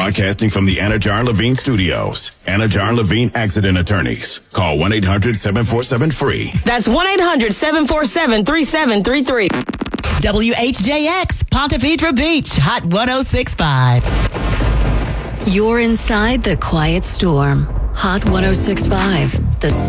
Broadcasting from the Anajar Levine Studios. Anajar Levine Accident Attorneys. Call 1-800-747-FREE. That's 1-800-747-3733. WHJX, Ponte Vedra Beach, Hot 106.5. You're inside the quiet storm. Hot 106.5. The